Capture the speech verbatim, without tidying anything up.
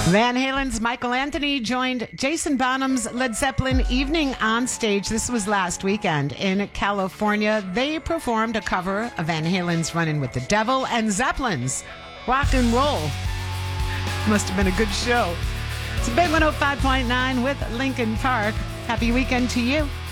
Van Halen's Michael Anthony joined Jason Bonham's Led Zeppelin evening on stage. This was last weekend in California. They performed a cover of Van Halen's Running with the Devil and Zeppelin's Rock and Roll. Must have been a good show. It's a big one oh five point nine with Lincoln Park. Happy weekend to you.